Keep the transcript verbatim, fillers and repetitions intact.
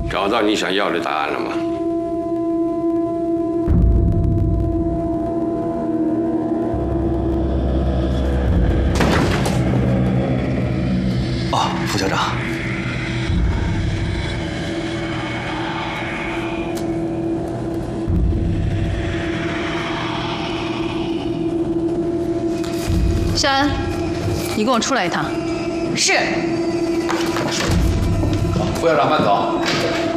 找到你想要的答案了吗？ 哦，副校长。 夏恩，你跟我出来一趟。 是。 副校长慢走。